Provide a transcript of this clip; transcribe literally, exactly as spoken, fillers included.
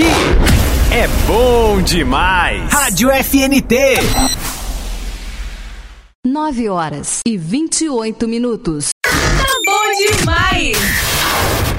aqui é bom demais. Rádio F N T. nove horas e vinte e oito minutos. Tá bom demais.